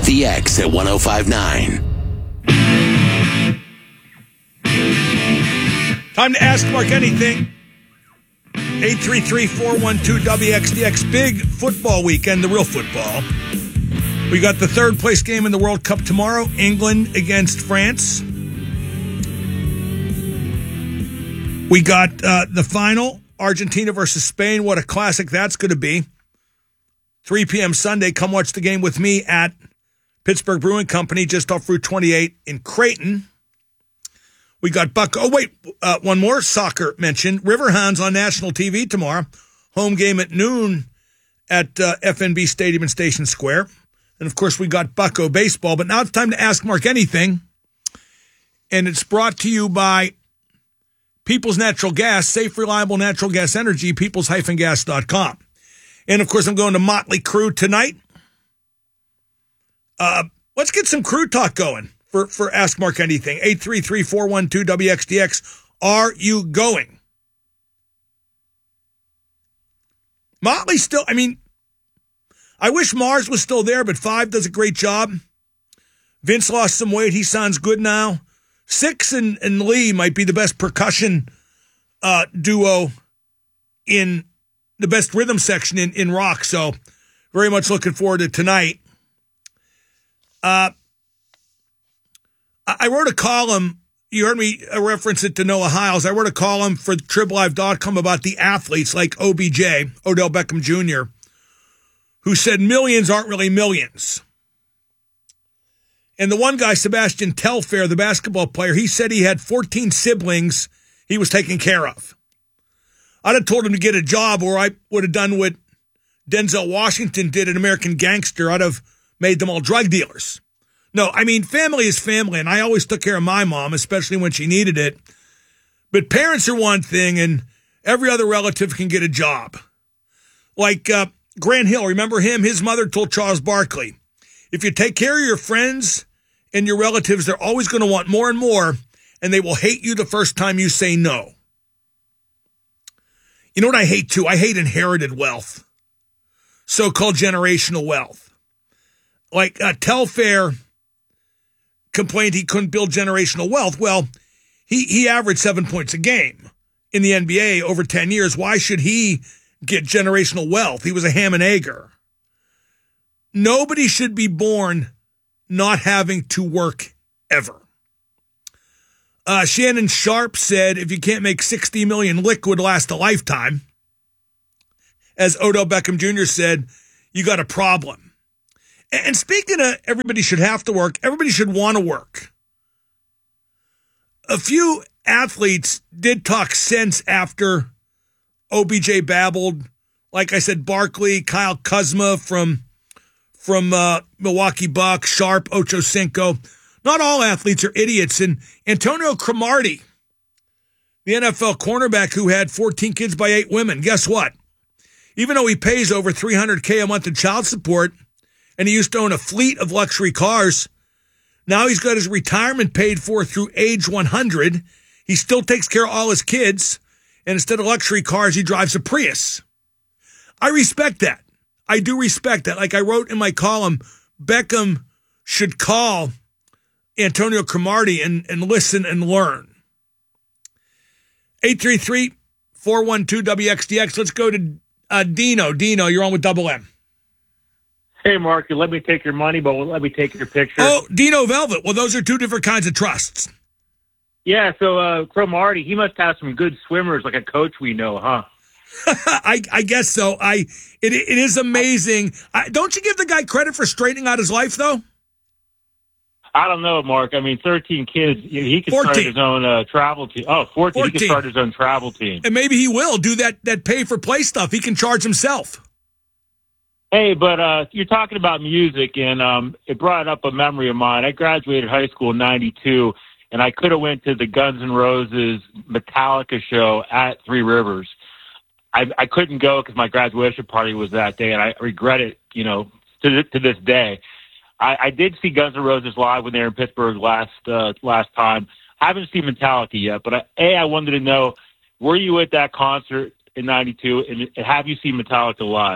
The X at 105.9. Time to ask Mark anything. 833-412-WXDX. Big football weekend, the real football. We got the third place game in the World Cup tomorrow, England against France. We got the final, Argentina versus Spain. What a classic that's going to be. 3 p.m. Sunday. Come watch the game with me at Pittsburgh Brewing Company, just off Route 28 in Creighton. We got one more soccer mention. Riverhounds on national TV tomorrow. Home game at noon at FNB Stadium in Station Square. And, of course, we got Bucko baseball. But now it's time to ask Mark anything. And it's brought to you by People's Natural Gas, safe, reliable natural gas energy, peoples-gas.com. And, of course, I'm going to Motley Crue tonight. Let's get some crew talk going for Ask Mark Anything. 833-412-WXDX. Are you going? Motley still, I wish Mars was still there, but Five does a great job. Vince lost some weight. He sounds good now. Six and Lee might be the best percussion duo in the best rhythm section in rock. So very much looking forward to tonight. I wrote a column. You heard me reference it to Noah Hiles. I wrote a column for TribLive.com about the athletes like OBJ, Odell Beckham Jr., who said millions aren't really millions. And the one guy, Sebastian Telfair, the basketball player, he said he had 14 siblings he was taking care of. I'd have told him to get a job, or I would have done what Denzel Washington did in American Gangster. I'd have made them all drug dealers. No, family is family, and I always took care of my mom, especially when she needed it. But parents are one thing, and every other relative can get a job. Like Grant Hill, remember him? His mother told Charles Barkley, if you take care of your friends and your relatives, they're always going to want more and more, and they will hate you the first time you say no. You know what I hate, too? I hate inherited wealth, so-called generational wealth. Like Telfair complained he couldn't build generational wealth. Well, he averaged 7 points a game in the NBA over 10 years. Why should he get generational wealth? He was a ham and egger. Nobody should be born not having to work ever. Shannon Sharp said, if you can't make $60 million liquid last a lifetime, as Odell Beckham Jr. said, you got a problem. And speaking of everybody should have to work, everybody should want to work. A few athletes did talk sense after OBJ babbled. Like I said, Barkley, Kyle Kuzma from Milwaukee Bucks, Sharp, Ocho Cinco. Not all athletes are idiots. And Antonio Cromartie, the NFL cornerback who had 14 kids by 8 women, guess what? Even though he pays over $300K a month in child support, and he used to own a fleet of luxury cars, now he's got his retirement paid for through age 100. He still takes care of all his kids, and instead of luxury cars, he drives a Prius. I respect that. I do respect that. Like I wrote in my column, Beckham should call Antonio Cromartie and listen and learn. 833-412-WXDX. Let's go to Dino. Dino, you're on with Double M. Hey, Mark, you let me take your money, but won't let me take your picture. Oh, Dino Velvet. Well, those are two different kinds of trusts. Yeah, so Cromartie, he must have some good swimmers, like a coach we know, huh? I guess so. It is amazing. Don't you give the guy credit for straightening out his life, though? I don't know, Mark. 13 kids. He could 14. Start his own travel team. Oh, 14. He could start his own travel team. And maybe he will do that pay-for-play stuff. He can charge himself. Hey, but you're talking about music, and it brought up a memory of mine. I graduated high school in 92, and I could have went to the Guns N' Roses Metallica show at Three Rivers. I couldn't go because my graduation party was that day, and I regret it, to this day. I did see Guns N' Roses live when they were in Pittsburgh last time. I haven't seen Metallica yet, but I wanted to know, were you at that concert in 92, and have you seen Metallica live?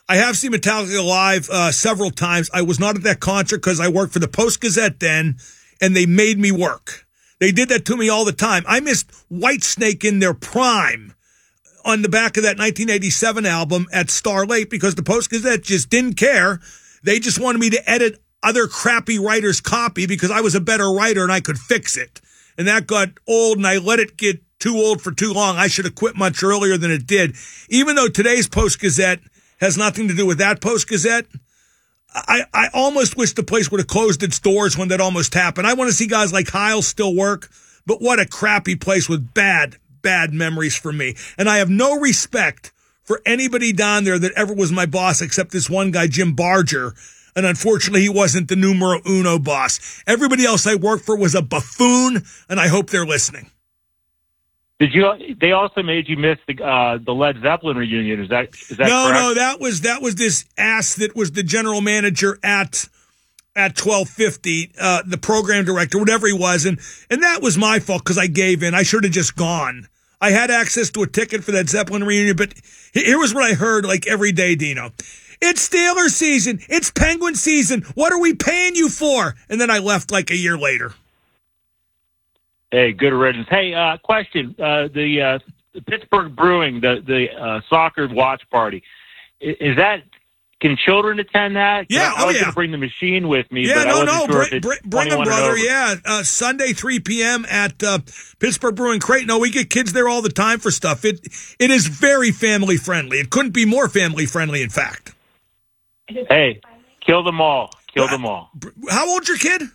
I have seen Metallica live several times. I was not at that concert because I worked for the Post-Gazette then, and they made me work. They did that to me all the time. I missed Whitesnake in their prime on the back of that 1987 album at Star Lake because the Post-Gazette just didn't care. They just wanted me to edit other crappy writers' copy because I was a better writer and I could fix it. And that got old, and I let it get too old for too long. I should have quit much earlier than it did. Even though today's Post-Gazette has nothing to do with that Post-Gazette, I almost wish the place would have closed its doors when that almost happened. I want to see guys like Heil still work, but what a crappy place with bad memories for me. And I have no respect for anybody down there that ever was my boss except this one guy, Jim Barger. And unfortunately, he wasn't the numero uno boss. Everybody else I worked for was a buffoon, and I hope they're listening. They also made you miss the Led Zeppelin reunion. Is that correct? No, that was this ass that was the general manager at 1250, the program director, whatever he was, and that was my fault because I gave in. I should have just gone. I had access to a ticket for that Zeppelin reunion, but here was what I heard like every day, Dino. It's Steelers season. It's Penguin season. What are we paying you for? And then I left like a year later. Hey, good riddance. Hey, question. The Pittsburgh Brewing, the soccer watch party, is that, can children attend that? Yeah, I was going to bring the machine with me, but I wasn't sure if it's bring them, brother. Yeah, Sunday, 3 p.m. at Pittsburgh Brewing Crate. No, we get kids there all the time for stuff. It is very family friendly. It couldn't be more family friendly, in fact. Hey, kill them all. Kill them all. How old's your kid?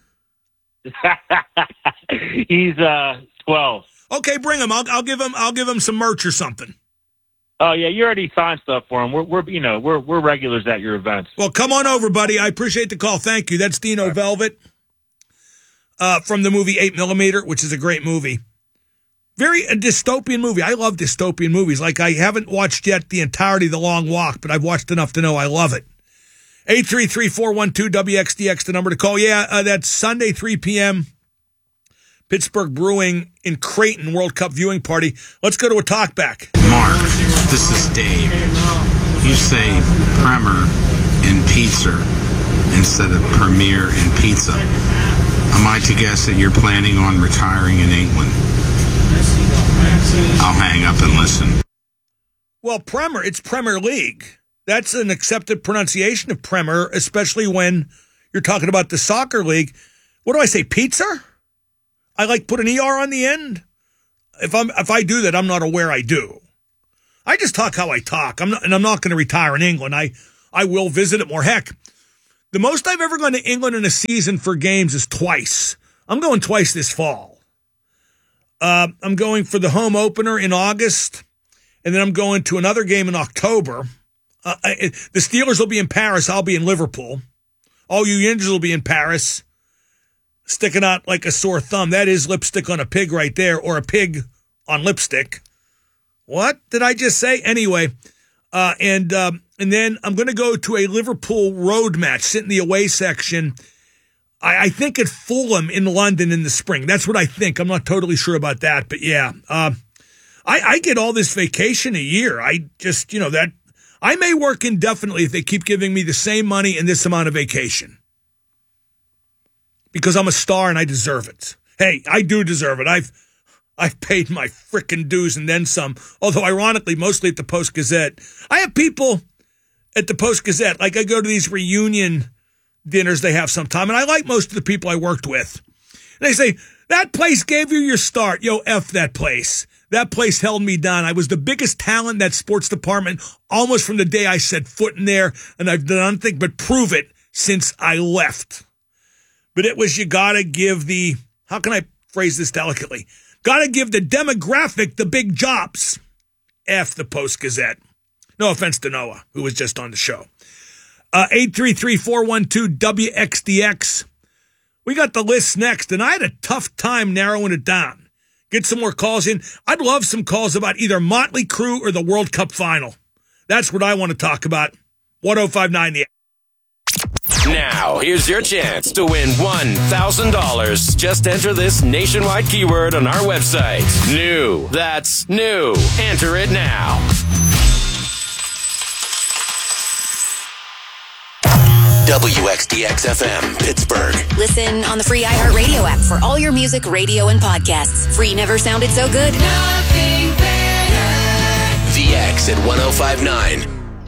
He's 12. Okay, bring him. I'll give him some merch or something. Oh yeah, you already signed stuff for him. We're regulars at your events. Well, come on over, buddy. I appreciate the call. Thank you. That's Dino Velvet from the movie 8mm, which is a great movie. A dystopian movie. I love dystopian movies. Like, I haven't watched yet the entirety of The Long Walk, but I've watched enough to know I love it. 833-412-WXDX, the number to call. Yeah, that's Sunday, 3 p.m., Pittsburgh Brewing in Creighton, World Cup viewing party. Let's go to a talkback. Mark, this is Dave. You say Premier in pizza instead of Premier in pizza. Am I to guess that you're planning on retiring in England? I'll hang up and listen. Well, Premier, it's Premier League. That's an accepted pronunciation of Premier, especially when you're talking about the soccer league. What do I say, pizza? I like put an ER on the end. If I do that, I'm not aware I do. I just talk how I talk. I'm not going to retire in England. I will visit it more. Heck, the most I've ever gone to England in a season for games is twice. I'm going twice this fall. I'm going for the home opener in August, and then I'm going to another game in October. The Steelers will be in Paris. I'll be in Liverpool. All you Yingers will be in Paris, sticking out like a sore thumb. That is lipstick on a pig right there, or a pig on lipstick. What did I just say? Anyway, and then I'm going to go to a Liverpool road match, sit in the away section. I think at Fulham in London in the spring. That's what I think. I'm not totally sure about that, but yeah. I get all this vacation a year. I just, that I may work indefinitely if they keep giving me the same money and this amount of vacation. Because I'm a star and I deserve it. Hey, I do deserve it. I've paid my frickin' dues and then some. Although, ironically, mostly at the Post-Gazette. I have people at the Post-Gazette, like I go to these reunion dinners they have sometime, and I like most of the people I worked with. And they say, that place gave you your start. Yo, F that place. That place held me down. I was the biggest talent in that sports department almost from the day I set foot in there, and I've done nothing but prove it since I left. But it was, you gotta give the, how can I phrase this delicately? Gotta give the demographic the big jobs. F the Post-Gazette. No offense to Noah, who was just on the show. 833-412-WXDX. We got the list next, and I had a tough time narrowing it down. Get some more calls in. I'd love some calls about either Motley Crue or the World Cup final. That's what I want to talk about. 105.9 The Now, here's your chance to win $1,000. Just enter this nationwide keyword on our website. New. That's new. Enter it now. WXDX-FM, Pittsburgh. Listen on the free iHeartRadio app for all your music, radio, and podcasts. Free never sounded so good. The X at 105.9.